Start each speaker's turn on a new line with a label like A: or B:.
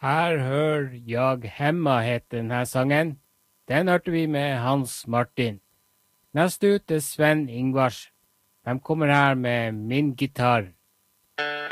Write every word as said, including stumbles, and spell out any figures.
A: Her hør jag hemma heter denne sangen. Den hørte vi med Hans Martin. Neste ut er Sven Ingvars. De kommer her med Min gitar.